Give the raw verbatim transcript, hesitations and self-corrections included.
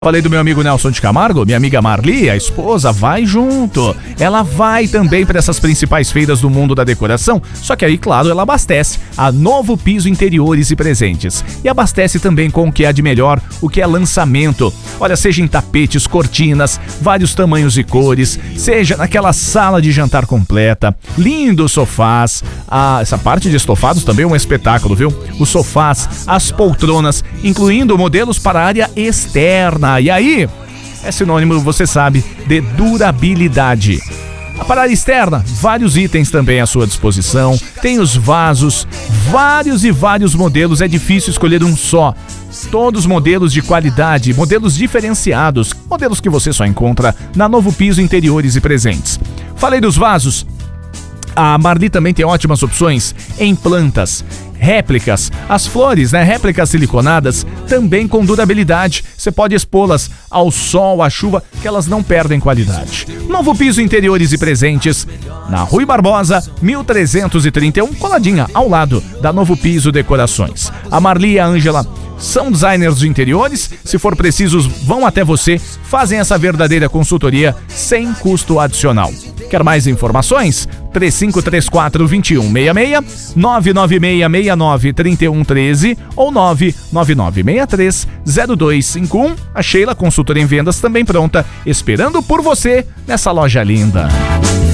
Falei do meu amigo Nelson de Camargo, minha amiga Marli, a esposa, vai junto. Ela vai também para essas principais feiras do mundo da decoração, só que aí, claro, ela abastece a Novo Piso Interiores e Presentes. E abastece também com o que há de melhor, o que é lançamento. Olha, seja em tapetes, cortinas, vários tamanhos e cores, seja naquela sala de jantar completa, lindos sofás. Ah, essa parte de estofados também é um espetáculo, viu? Os sofás, as poltronas, incluindo modelos para a área externa. E aí, é sinônimo, você sabe, de durabilidade. Para a área externa, vários itens também à sua disposição. Tem os vasos, vários e vários modelos, é difícil escolher um só. Todos modelos de qualidade, modelos diferenciados, modelos que você só encontra na Novo Piso Interiores e Presentes. Falei dos vasos. A Marli também tem ótimas opções em plantas, réplicas, as flores, né, réplicas siliconadas, também com durabilidade. Você pode expô-las ao sol, à chuva, que elas não perdem qualidade. Novo Piso Interiores e Presentes, na Rui Barbosa, mil trezentos e trinta e um, coladinha ao lado da Novo Piso Decorações. A Marli e a Ângela são designers de interiores, se for preciso vão até você, fazem essa verdadeira consultoria sem custo adicional. Quer mais informações? três cinco três quatro, dois um seis seis, nove nove seis seis nove, três um um três ou nove nove nove seis três, zero dois cinco um. A Sheila, consultora em vendas, também pronta, esperando por você nessa loja linda.